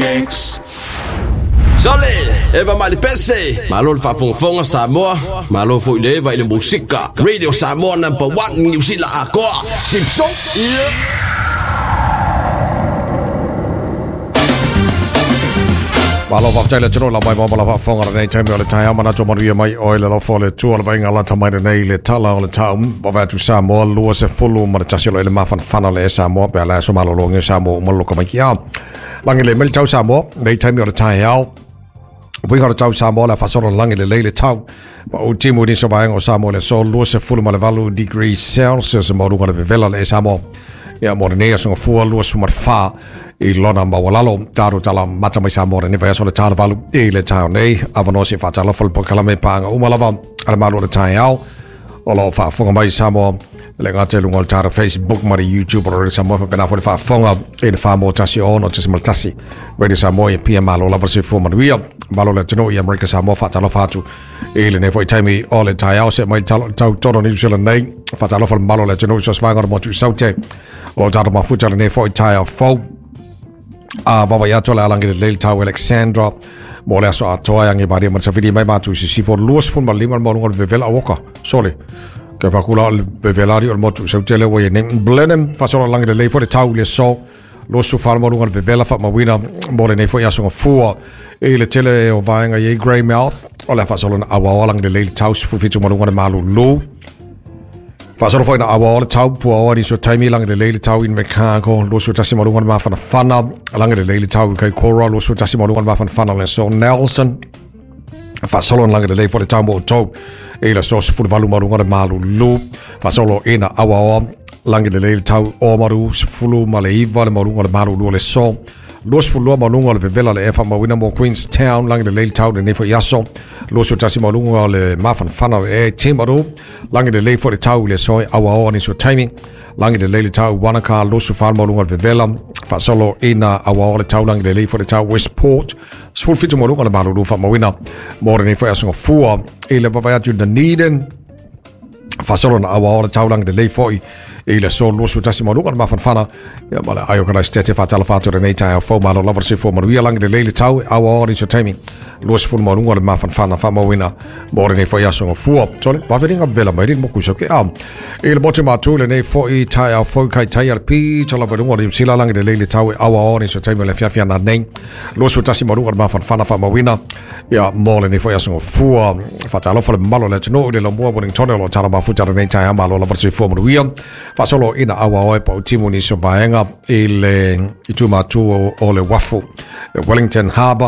kicks. Solid, eva mali pese, malo fa fonfonga Samoa, malo fo ile va ile musika. Radio Samoa #1 New Zealand akoa. Simpson. Malo fa tele tro la mai malo fa fonga nei time ole tai amana to maria mai oile lo fo le tu ole venga la tamai nei le tala ole taum va tu Samoa lo se fulu ma ta silo ile ma fan fanale Samoa pe la so malo lo nge Samoa mo lo ka mai kia. Langile mel tau Samoa nei time ole tai au. We got tau Samoa la fa so langile le tau. Ba o timu ni so ba ngo Samoa le so lo se fulu ma le valu degrees Celsius mo lo ngale vela le Samoa. Ya mo ne so fu lo so ma fa I lona mawalalo taru tala mata mai Samoa ni vai so le tala valu I le tau nei avano si fa tala fol po kala me panga umalava al malo le tai au o lo fa fonga mai Samoa le ngate lu ngol tara Facebook mari YouTube or Samoa fa kana fa fonga in fa mo tasi ono tasi mal tasi radio Samoa e pia malo la versi fo manuia malo le tino I America Samoa fa tala fatu ele ne foi time all le tai au se mai tau todo ni sela nei fa tala fol malo le tino so svangar mo tu saute o tara ma futa ne foi tai au fo Vava ya tola alangi le tau Alexandra mo le so atoa yang ibadi man sa vidi mai matu si for luos fun malima mo ngol vevela oka sole ke pa kula bevelari o motu so tele we ne blenem fa so alangi le for tau le so lo su fal mo ngol vevela fa mawina mo le ne fo ya so fo e le tele o vaenga ye grey mouth o le fa so na awa alangi le tau fu fitu mo ngol malu lo Fa so foi na awa tau pu awa so taimi lang de leile tau in Mexico lo so tasi mo ma fana lang de leile tau kai Cora lo so tasi mo ma fana le so Nelson fa solo lang de leile for tau mo tau e la so fu valu mo malu lu fa solo ina awa lang de leile tau o maru fulu malei va mo malu lu le so Los fulua malunga le vela le efa mawina mo Queenstown lang de leile tau de nefo yaso los so tasi malunga le mafan fana e timaru lang de leile for the tau le so awa ni so timing lang de leile tau Wanaka los so fal malunga le vela fa solo ina awa le tau lang de leile for the tau Westport sul fitu malunga le malu fa mawina mo de nefo yaso fua e le baba tu de Neden fa solo na awa le tau lang de leile for Ila so lo su tasi malunga ma fana ya mala ayo kana stete fa tala fa to nei tai fo malo lover si fo maru lang de leile tau awa ori so timing lo su malunga ma fana fa mawina more nei fo ya so fu tole ba vedinga vela mai mo ku so ke il bote ma tu le nei fo I tai fo kai tai pi tola malunga ri sila lang de leile tau awa ori so timing le fia na nei lo su tasi malunga ma fana fa mawina ya more nei fo ya so fu fa tala fo malo le no de lo mo boning tone lo tala ma fu tala nei tai malo lover si fo maru Fa solo ina awa oe pa utimu ni so baenga itu matu o le wafu Wellington Harbour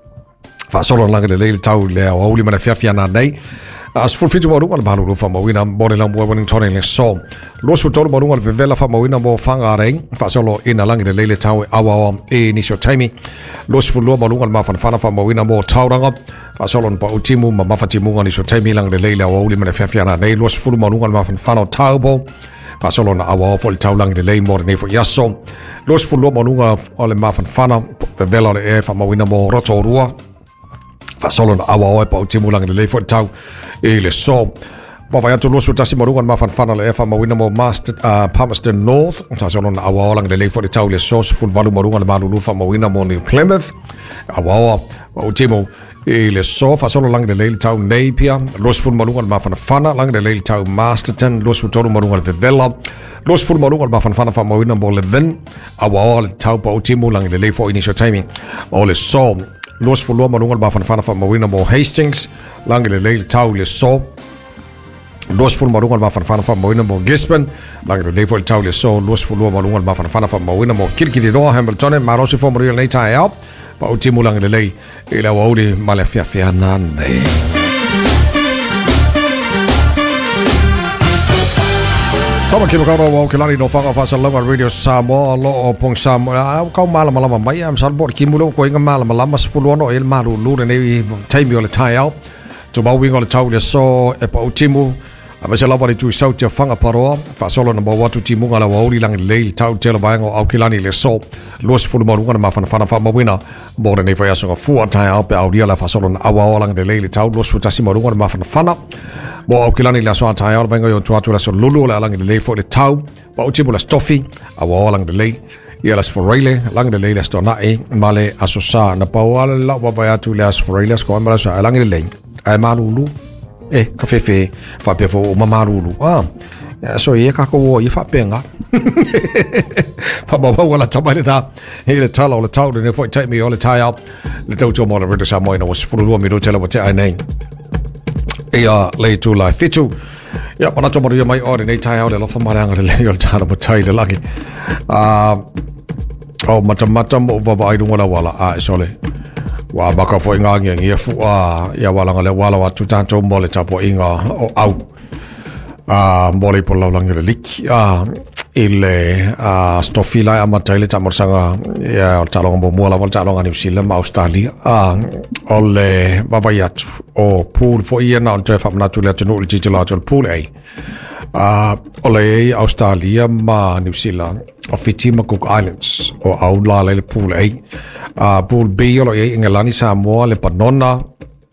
fa solo langa le leile tau le awa uli mana fiafia na nei as full fitu mo al balu fa mawina bone la mo boning tone le so lo su tolo mo al vela fa mawina mo fanga reng fa solo ina langa le leile tau awa ni so taimi lo su lo mo al ma fa mawina mo tauranga fa solo pa utimu ma mafatimu ni so taimi langa le leile awa uli mana fiafia na nei lo su lo mo al ma fa no taubo Pa solo na awa fo tau lang de lei mor ne fo yaso los fu lo monunga ole ma fana vela le e fa mawina mo rotorua fa solo na awa pa timu lang de lei fo tau e le so ba va to los tasi monunga ma fana le e fa mawina mo master Palmerston North fa solo na awa lang de lei fo tau le so fu valu monunga ma lu fa mawina mo ni Plymouth awa pa timu E le so fa solo lang de leile tau Napier los ful malunga ma fana lang de leile tau Masterton los ful malunga de Vella los ful malunga ma fana fa mawina mo le ven awa le tau pa utimu lang de leile fo initial timing o le so los ful malunga ma fana fa mawina mo Hastings lang de leile tau le so los ful malunga ma fana fa mawina mo Gisborne lang de leile fo tau le so los ful malunga ma fana fa mawina mo Kirkiriroa Hamilton ma rosi fo mo le tai out pa utimu lang de lei e la wauri male fia nane Tama kimo karo wa kelani no fanga fa salonga radio Samoa lo o pong Samoa kau malama mai am salbo kimo lo ko inga malama sepuluh no el malu lu ne taimi o le tai out to ba winga le tau le so e pa utimu Abase la wale tu sau te fanga paroa fa solo na watu timu ngala wauri lang leil tau tele baingo au kilani le so los fulu mo ngana ma fana fa mawina bore ne fa yaso fu atai au pe au dia la fa solo na awa lang de leil tau los futa simo ngana ma fana bo au kilani la so atai au baingo yo tu atu la so lulu la lang de leil fo le tau ba utimu la stoffi awa lang de leil Ialas Foreile, lang de Leila Stonae, Male Asosa, Napaola, Wavaya to Las Forelia, Squamras, Lang Lane, Amarulu, Cafefe, Fapefo, Mamarulu. So ye kako ye fa penga. Papa wala tabalita. He le tala o le tau ne foi take me all the tie up. Le tau to mo le rita samoina was fulu mi do tela what I name. Le to life fitu. Ya pana to mo mai ore nei tie out le fa maranga le yo tala mo tai le lagi. Mata mo baba I wala sole. Wa baka po inga ngi fu ya wala ngale wala wa tu tanto mo le tapo inga o au. Mole por la langue lik ile stofila amataile tamorsanga ya talong bo mola talong ani sila ma Australia ole bavayat o pool fo ia na onte fam natule tunu titula pool ole Australia ma New Zealand o Fitima Cook Islands o aula le pool pool B o e Ngelani Samoa le Panona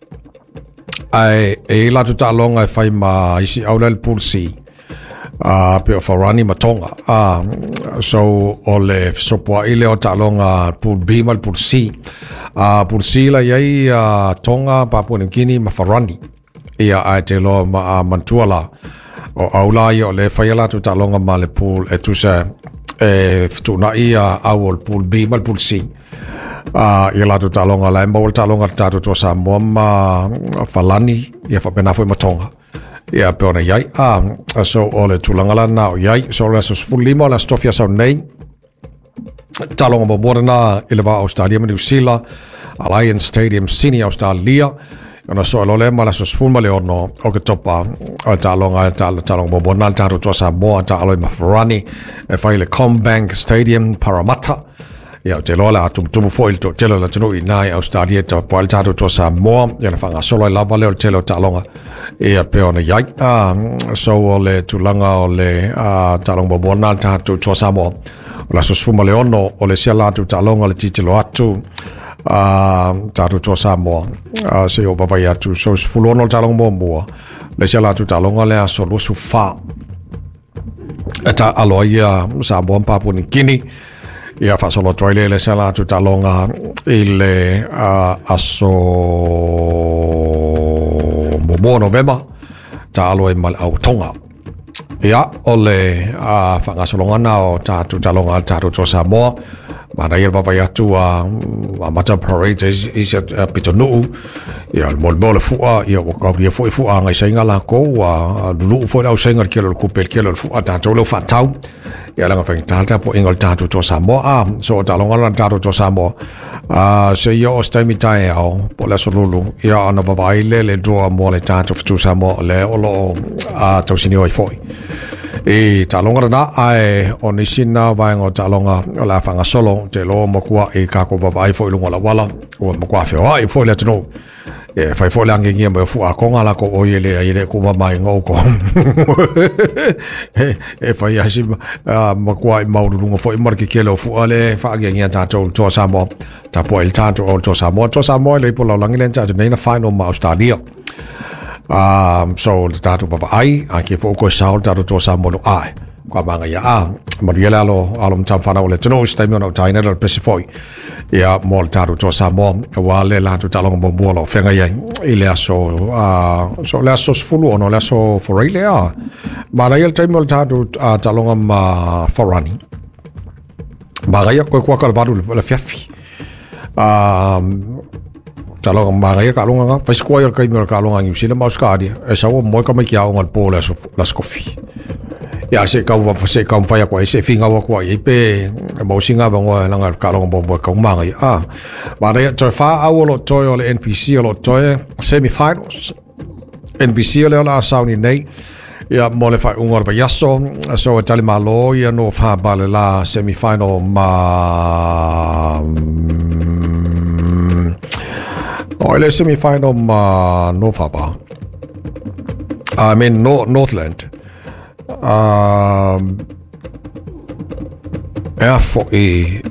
ai la tu talonga fai ma isi aula il pulsi pe farani matonga so ole sopo ile o talonga pul bima il pulsi la yai tonga Papua New Guinea ma farani ia ai te lo ma mantuala o aula ia ole fai la tu talonga ma le pul e tu se tu na ia au il pul bima il pulsi ia la tu talonga la mo talonga tatu to sa moma falani ia fa pena foi matonga ia peona yai so ole tulanga la na yai so la so fulimo la stofia sa nei talonga mo morna ile va Australia New Zealand Alliance Stadium Sydney Australia ona so ole mala so fulma le ono o ke topa o talonga mo morna tatu to sa mo ta alo rani e fa ile Combank Stadium Parramatta ia te lola tum foil to telo la tunu inai Australia to poaltado to sa mo ia fanga solo la vale telo talonga ia peona yai so ole tulanga ole talong bobona tatu to sa mo la so sfuma le ono ole sia la tu talonga le titelo atu tatu to sa mo se o baba ya tu so sfulono talong mo le sia la tu talonga le so lo su fa eta aloia sa mo Papua New Guinea ia fa solo toile le sala tu talonga ile aso momo november ta alo e mal au tonga ia ole fa ngasolonga na o ta tu talonga ta tu Samoa mana ia baba ya tu mata parade is pitonu ia mol fu'a ia ka ia fu'a ngai sainga la ko lu fo la sainga kelo ku pel kelo fu'a ta to lo fa tau ia langa fa tata po ingol tatu to Samoa so talonga la tatu to Samoa se ia o stai mitai au po la solulu ia ana baba ile le do mo le tatu to Samoa le olo to sinio i foi talonga na ai onisina vaingo talonga la fanga solo te lo mo kwa ka ko baba i foi lunga la wala o mo kwa fe ai foi le tno fai foi langi ngi mo fu a konga la ko o ile ko mai ngo ko fai asi mo kwa mau lunga foi mar ki kelo fu ale fa ngi ta to Samoa ta po il ta to Samoa le po la langi len ta nei na final ma Australia so the data baba ai ke po ko saul data to Samoa ai kwa manga ya mariela lo alum tam fana ole tno stai no taina lo pesifoi ya mol data to Samoa wa le la to talong mo bolo fenga ya ile aso so le aso fulu ono le aso for ile mariel time mol data talong ma forani maria ko kwa kalvaru la fiafi talong magai ka longa fa square ka mi ka longa ngi sila mauskadi e sa o mo ka mai kia ngal pola so las coffee ya se ka wa se ka fa ya kwa se finga wa kwa i pe mo singa ba ngo langa ka longa bo ka magai magai to fa awolo to ole NPC lo to semi finals NPC le la sauni nei ya mo le fa ungor ba yaso so tali malo ya no fa ba la semi final ma le semi-final Nova I mean Northland for a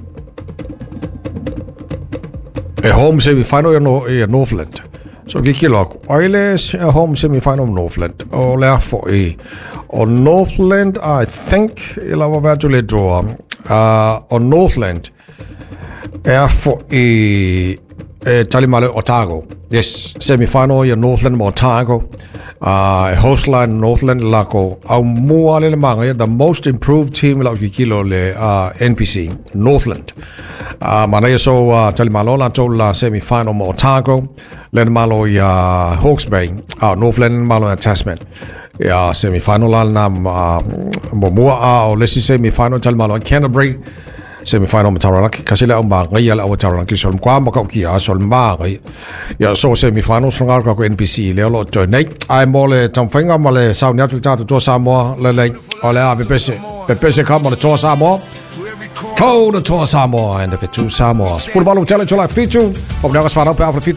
home semi-final in Northland so kikilok Oilers home semi-final Northland for a on Northland I think ila va to le draw on Northland for Talimale Otago. Yes, semi-final i Northland med Otago. Hostline Northland lako au mua le manga the most improved team la kilo le NPC Northland. Mana so Talimalo la to la semi-final med Otago. Len malo ya Hawke's Bay. Northland malo Tasman. Ja, semi-final na mua o lesi semi-final Talimalo Canterbury. Semi-final med Taranaki kasi la ang bagay yala o Taranaki sol kwa makaukia sol bagay ya so semi-final so ngar ko NPC le lo to nei ai mole tamfenga male sau nya tu ta to Samoa le ole a pese ka mole to Samoa ko to Samoa and if it to Samoa spul balong challenge like fitu om nagas fara pe afro fitu